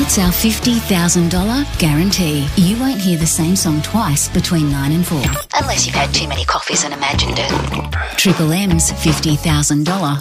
It's our $50,000 guarantee. You won't hear the same song twice between 9 and 4. Unless you've had too many coffees and imagined it. Triple M's $50,000